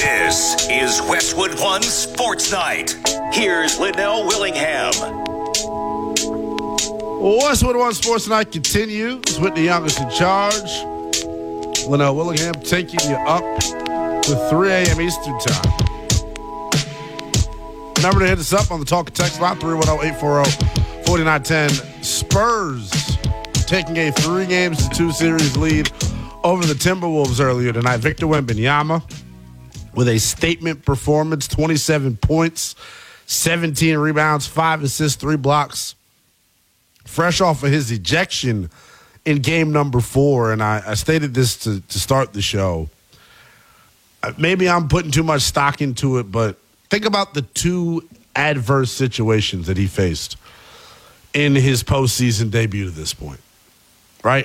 This is Westwood One Sports Night. Here's Liddell Willingham. Westwood One Sports Night continues with the youngest in charge. Liddell Willingham taking you up to 3 a.m. Eastern Time. Number to hit us up on the Talk and Text line, 310-840-4910. Spurs taking a 3-2 series lead over the Timberwolves earlier tonight. Victor Wembanyama with a statement performance, 27 points, 17 rebounds, 5 assists, 3 blocks. Fresh off of his ejection in game number 4, and I stated this to start the show. Maybe I'm putting too much stock into it, but think about the 2 adverse situations that he faced in his postseason debut to this point, right?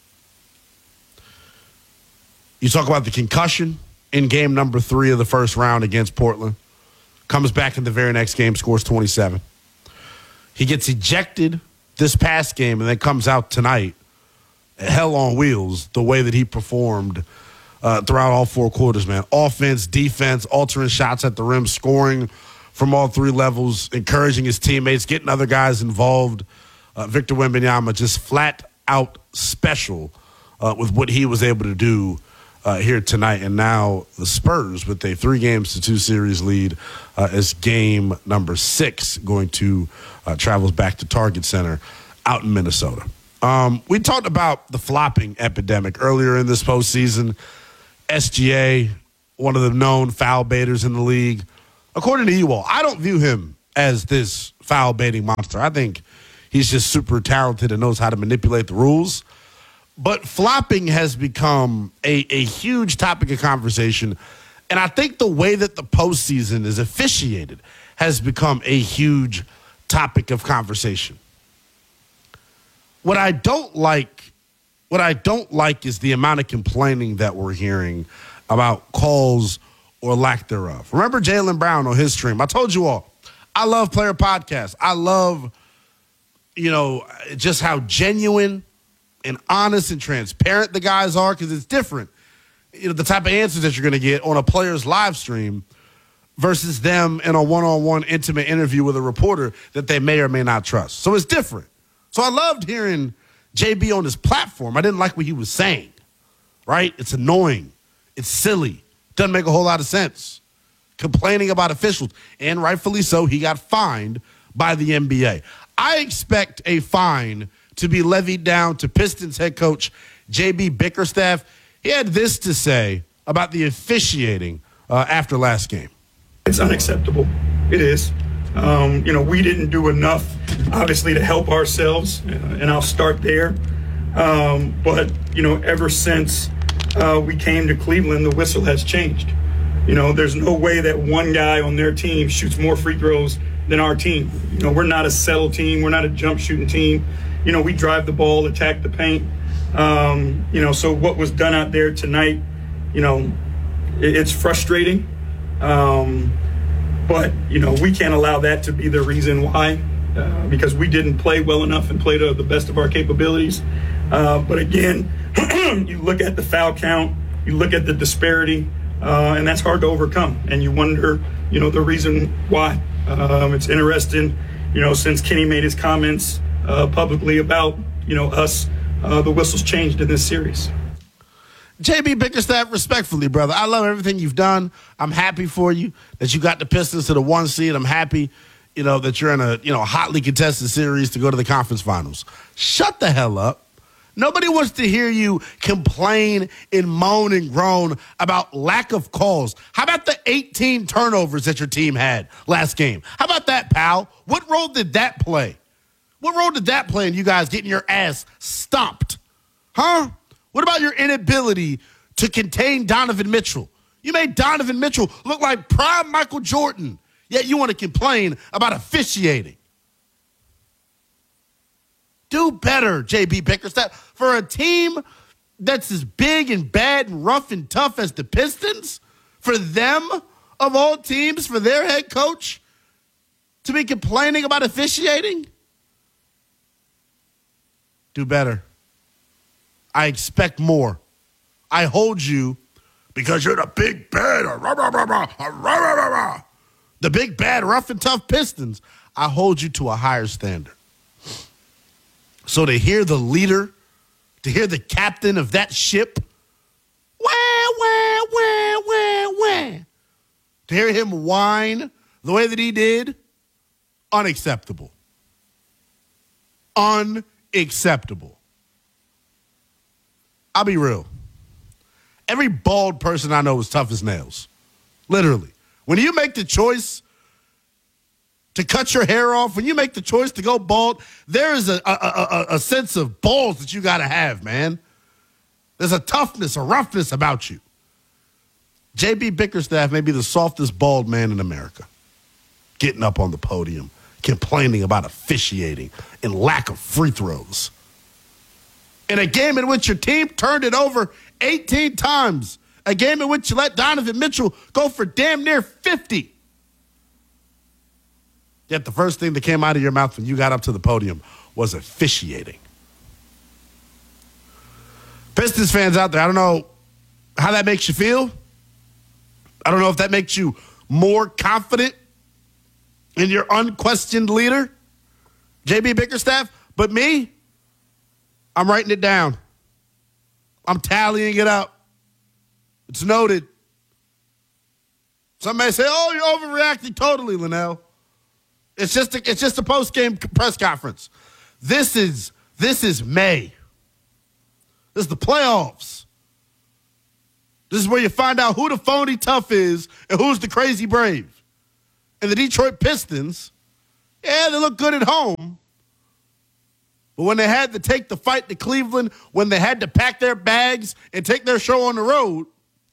You talk about the concussion in game number 3 of the first round against Portland. Comes back in the very next game, scores 27. He gets ejected this past game and then comes out tonight, hell on wheels, the way that he performed throughout all 4 quarters, man. Offense, defense, altering shots at the rim, scoring from all 3 levels, encouraging his teammates, getting other guys involved. Victor Wembanyama just flat out special with what he was able to do here tonight. And now the Spurs with a 3-2 series lead as game number 6 going to travels back to Target Center out in Minnesota. We talked about the flopping epidemic earlier in this postseason. SGA, one of the known foul baiters in the league. According to you all, I don't view him as this foul baiting monster. I think he's just super talented and knows how to manipulate the rules. But flopping has become a huge topic of conversation. And I think the way that the postseason is officiated has become a huge topic of conversation. What I don't like is the amount of complaining that we're hearing about calls or lack thereof. Remember Jaylen Brown on his stream? I told you all, I love player podcasts. I love, just how genuine and honest and transparent the guys are, because it's different. The type of answers that you're going to get on a player's live stream versus them in a one-on-one intimate interview with a reporter that they may or may not trust. So it's different. So I loved hearing JB on his platform. I didn't like what he was saying, right? It's annoying. It's silly. Doesn't make a whole lot of sense. Complaining about officials. And rightfully so, he got fined by the NBA. I expect a fine to be levied down to Pistons head coach J.B. Bickerstaff. He had this to say about the officiating after last game. It's unacceptable. It is. We didn't do enough, obviously, to help ourselves, and I'll start there. But ever since we came to Cleveland, the whistle has changed. There's no way that one guy on their team shoots more free throws than our team. We're not a settle team. We're not a jump shooting team. We drive the ball, attack the paint. So what was done out there tonight, it's frustrating. But we can't allow that to be the reason why, because we didn't play well enough and play to the best of our capabilities. But again, you look at the foul count, you look at the disparity, and that's hard to overcome. And you wonder, the reason why. It's interesting, since Kenny made his comments publicly about, us, the whistle's changed in this series. JB Bickerstaff, respectfully, brother, I love everything you've done. I'm happy for you that you got the Pistons to the 1 seed. I'm happy, that you're in a, hotly contested series to go to the conference finals. Shut the hell up. Nobody wants to hear you complain and moan and groan about lack of calls. How about the 18 turnovers that your team had last game? How about that, pal? What role did that play? What role did that play in you guys getting your ass stomped? Huh? What about your inability to contain Donovan Mitchell? You made Donovan Mitchell look like prime Michael Jordan, yet you want to complain about officiating. Do better, JB Bickerstaff. For a team that's as big and bad and rough and tough as the Pistons, for them, of all teams, for their head coach to be complaining about officiating? Do better. I expect more. I hold you because you're the big bad, the big bad rough and tough Pistons. I hold you to a higher standard. So to hear the leader, to hear the captain of that ship, to hear him whine the way that he did, unacceptable. Unacceptable. I'll be real. Every bald person I know is tough as nails. Literally. When you make the choice to cut your hair off, when you make the choice to go bald, there is a sense of balls that you got to have, man. There's a toughness, a roughness about you. J.B. Bickerstaff may be the softest bald man in America. Getting up on the podium, complaining about officiating and lack of free throws. In a game in which your team turned it over 18 times. A game in which you let Donovan Mitchell go for damn near 50. Yet the first thing that came out of your mouth when you got up to the podium was officiating. Pistons fans out there, I don't know how that makes you feel. I don't know if that makes you more confident in your unquestioned leader, J.B. Bickerstaff. But me, I'm writing it down. I'm tallying it up. It's noted. Some may say, "Oh, you're overreacting." Totally, Linnell. It's just a post-game press conference. This is May. This is the playoffs. This is where you find out who the phony tough is and who's the crazy brave. And the Detroit Pistons, yeah, they look good at home. But when they had to take the fight to Cleveland, when they had to pack their bags and take their show on the road,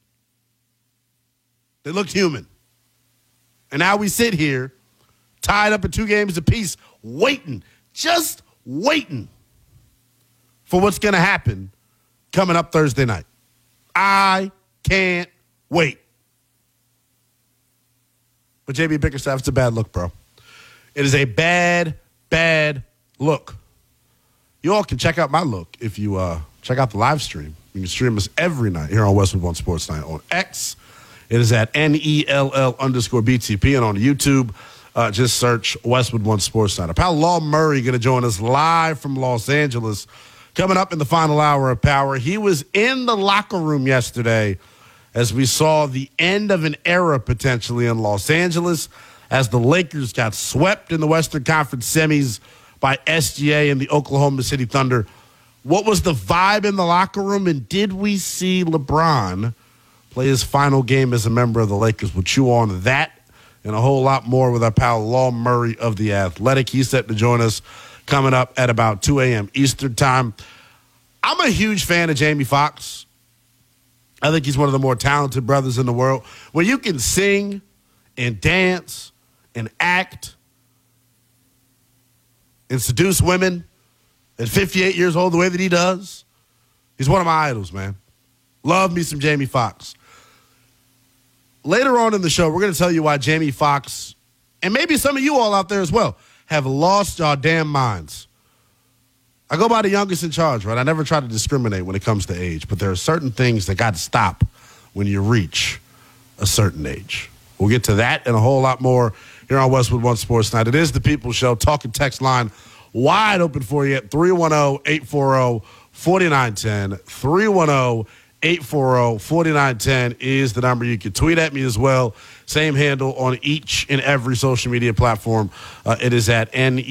they looked human. And now we sit here, tied up in 2 games apiece, waiting, just waiting for what's going to happen coming up Thursday night. I can't wait. But J.B. Bickerstaff, it's a bad look, bro. It is a bad, bad look. You all can check out my look if you check out the live stream. You can stream us every night here on Westwood One Sports Night on X. It is at NELL_BTP. And on YouTube, just search Westwood One Sports Night. Our pal Law Murray going to join us live from Los Angeles. Coming up in the final hour of Power. He was in the locker room yesterday as we saw the end of an era potentially in Los Angeles as the Lakers got swept in the Western Conference semis by SGA and the Oklahoma City Thunder. What was the vibe in the locker room, and did we see LeBron play his final game as a member of the Lakers? We'll chew on that and a whole lot more with our pal Law Murray of The Athletic. He's set to join us coming up at about 2 a.m. Eastern time. I'm a huge fan of Jamie Foxx. I think he's one of the more talented brothers in the world. When you can sing and dance and act and seduce women at 58 years old the way that he does, he's one of my idols, man. Love me some Jamie Foxx. Later on in the show, we're going to tell you why Jamie Foxx, and maybe some of you all out there as well, have lost your damn minds. I go by the youngest in charge, right? I never try to discriminate when it comes to age, but there are certain things that got to stop when you reach a certain age. We'll get to that and a whole lot more here on Westwood One Sports Night. It is the People's Show. Talk and text line wide open for you at 310-840-4910. 310-840-4910 is the number. You can tweet at me as well. Same handle on each and every social media platform. It is at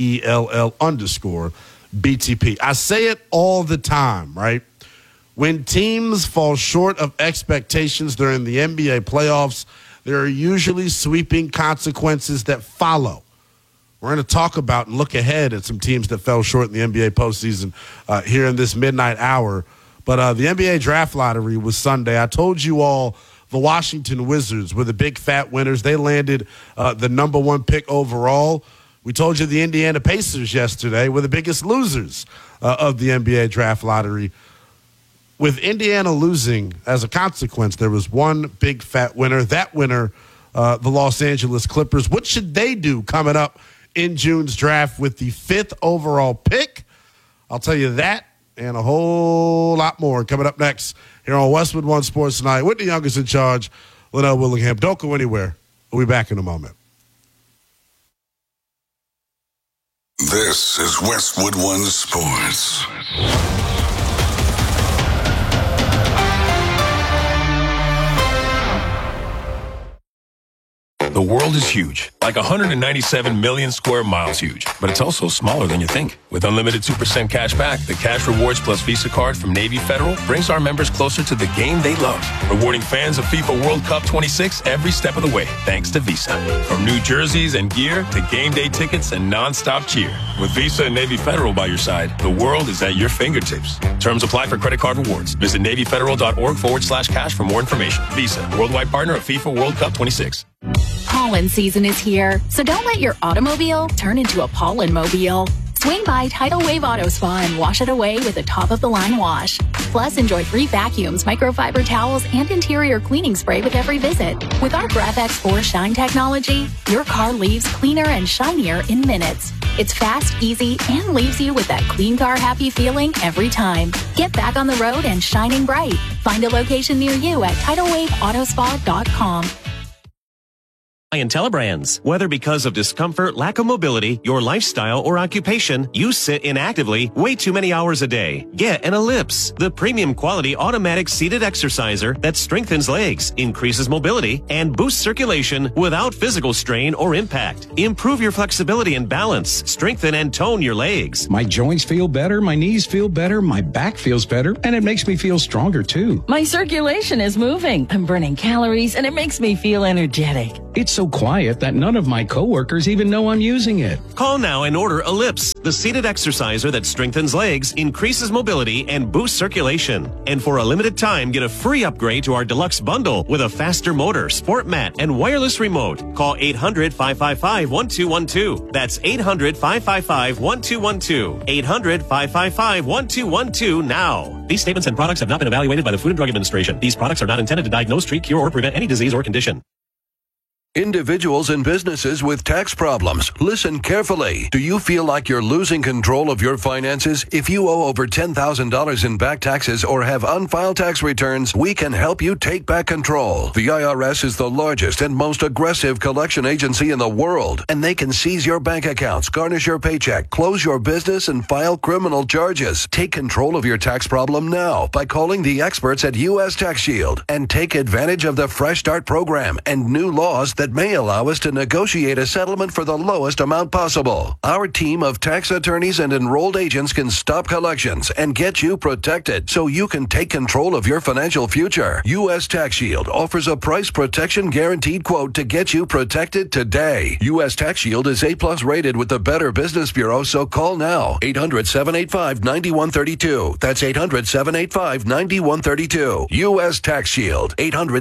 NELL_BTP. I say it all the time, right? When teams fall short of expectations during the NBA playoffs, there are usually sweeping consequences that follow. We're going to talk about and look ahead at some teams that fell short in the NBA postseason here in this midnight hour. But the NBA draft lottery was Sunday. I told you all the Washington Wizards were the big fat winners. They landed the number 1 pick overall. We told you the Indiana Pacers yesterday were the biggest losers of the NBA draft lottery. With Indiana losing, as a consequence, there was one big fat winner. That winner, the Los Angeles Clippers. What should they do coming up in June's draft with the 5th overall pick? I'll tell you that and a whole lot more coming up next here on Westwood One Sports Tonight with the youngest in charge, Linnell Willingham. Don't go anywhere. We'll be back in a moment. This is Westwood One Sports. The world is huge, like 197 million square miles huge, but it's also smaller than you think. With unlimited 2% cash back, the Cash Rewards Plus Visa card from Navy Federal brings our members closer to the game they love, rewarding fans of FIFA World Cup 26 every step of the way, thanks to Visa. From new jerseys and gear to game day tickets and non-stop cheer. With Visa and Navy Federal by your side, the world is at your fingertips. Terms apply for credit card rewards. Visit NavyFederal.org/cash for more information. Visa, worldwide partner of FIFA World Cup 26. Pollen season is here, so don't let your automobile turn into a pollen-mobile. Swing by Tidal Wave Auto Spa and wash it away with a top-of-the-line wash. Plus, enjoy free vacuums, microfiber towels, and interior cleaning spray with every visit. With our GrabX4 Shine technology, your car leaves cleaner and shinier in minutes. It's fast, easy, and leaves you with that clean car happy feeling every time. Get back on the road and shining bright. Find a location near you at TidalWaveAutospa.com. IntelliBrands. Whether because of discomfort, lack of mobility, your lifestyle, or occupation, you sit inactively way too many hours a day. Get an Ellipse, the premium quality automatic seated exerciser that strengthens legs, increases mobility, and boosts circulation without physical strain or impact. Improve your flexibility and balance, strengthen and tone your legs. My joints feel better, my knees feel better, my back feels better, and it makes me feel stronger too. My circulation is moving. I'm burning calories, and it makes me feel energetic. It's so quiet that none of my coworkers even know I'm using it. Call now and order Ellipse, the seated exerciser that strengthens legs, increases mobility, and boosts circulation. And for a limited time, get a free upgrade to our deluxe bundle with a faster motor, sport mat, and wireless remote. Call 800-555-1212. That's 800-555-1212. 800-555-1212 now. These statements and products have not been evaluated by the Food and Drug Administration. These products are not intended to diagnose, treat, cure, or prevent any disease or condition. Individuals and businesses with tax problems, listen carefully. Do you feel like you're losing control of your finances? If you owe over $10,000 in back taxes or have unfiled tax returns, we can help you take back control. The IRS is the largest and most aggressive collection agency in the world, and they can seize your bank accounts, garnish your paycheck, close your business, and file criminal charges. Take control of your tax problem now by calling the experts at U.S. Tax Shield and take advantage of the Fresh Start program and new laws that may allow us to negotiate a settlement for the lowest amount possible. Our team of tax attorneys and enrolled agents can stop collections and get you protected so you can take control of your financial future. U.S. Tax Shield offers a price protection guaranteed quote to get you protected today. U.S. Tax Shield is A+ rated with the Better Business Bureau, so call now. 800-785-9132. That's 800-785-9132. U.S. Tax Shield.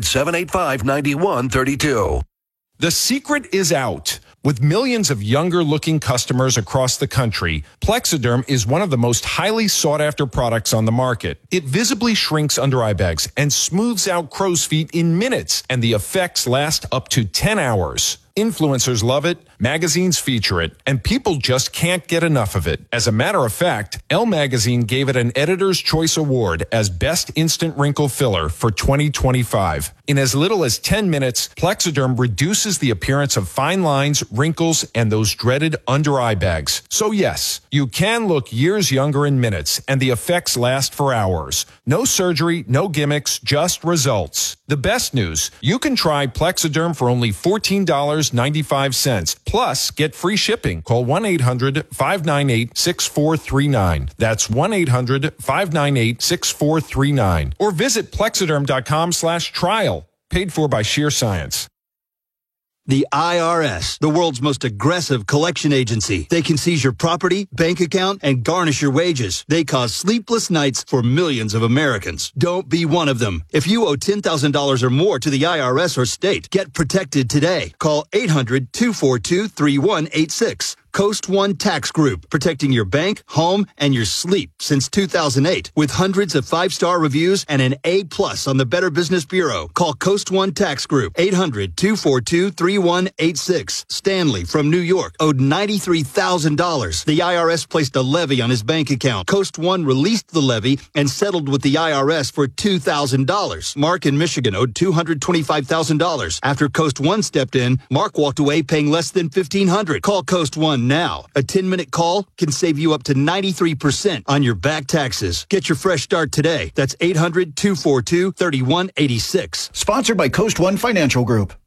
800-785-9132. The secret is out. With millions of younger-looking customers across the country, Plexiderm is one of the most highly sought-after products on the market. It visibly shrinks under-eye bags and smooths out crow's feet in minutes, and the effects last up to 10 hours. Influencers love it, magazines feature it, and people just can't get enough of it. As a matter of fact, Elle Magazine gave it an Editor's Choice Award as Best Instant Wrinkle Filler for 2025. In as little as 10 minutes, Plexiderm reduces the appearance of fine lines, wrinkles, and those dreaded under-eye bags. So yes, you can look years younger in minutes, and the effects last for hours. No surgery, no gimmicks, just results. The best news, you can try Plexiderm for only $14.95. Plus, get free shipping. Call 1-800-598-6439. That's 1-800-598-6439. Or visit Plexiderm.com/trial. Paid for by Sheer Science. The IRS, the world's most aggressive collection agency. They can seize your property, bank account, and garnish your wages. They cause sleepless nights for millions of Americans. Don't be one of them. If you owe $10,000 or more to the IRS or state, get protected today. Call 800-242-3186. Coast One Tax Group, protecting your bank, home, and your sleep since 2008. With hundreds of 5-star reviews and an A+ on the Better Business Bureau. Call Coast One Tax Group, 800-242-3186. Stanley from New York owed $93,000. The IRS placed a levy on his bank account. Coast One released the levy and settled with the IRS for $2,000. Mark in Michigan owed $225,000. After Coast One stepped in, Mark walked away paying less than $1,500. Call Coast One now. A 10-minute call can save you up to 93% on your back taxes. Get your fresh start today. That's 800-242-3186. Sponsored by Coast One Financial Group.